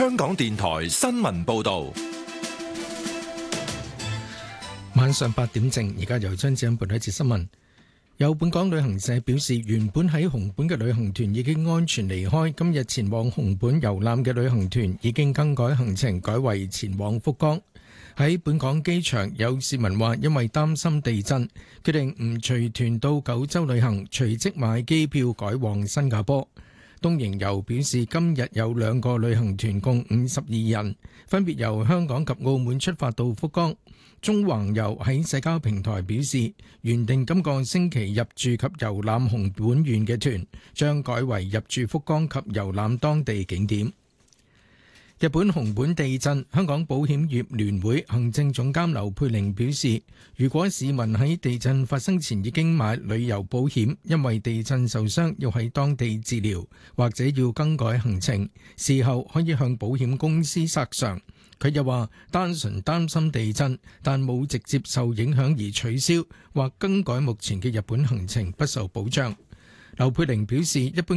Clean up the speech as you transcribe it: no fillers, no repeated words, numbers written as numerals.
香港電台新聞報道。 晚上8點正，而家由張子欣報道一節新聞。有本港旅行社表示，原本喺紅本嘅旅行團已經安全離開，今日前往紅本遊覽嘅旅行團已經更改行程，改為前往福岡。喺本港機場，有市民話因為擔心地震，決定唔隨團到九州旅行，隨即買機票改往新加坡。東瀛遊表示，今日有2個旅行團共52人，分別由香港及澳門出發到福岡。中橫遊喺社交平台表示，原定今個星期入住及遊覽紅本縣嘅團，將改為入住福岡及遊覽當地景點。日本熊本地震，香港保險業聯會行政總監劉佩玲表示，如果市民喺地震發生前已經買旅遊保險，因為地震受傷要喺當地治療，或者要更改行程，事後可以向保險公司索償。佢又話，單純擔心地震，但冇直接受影響而取消或更改目前嘅日本行程，不受保障。劉佩玲表示，一般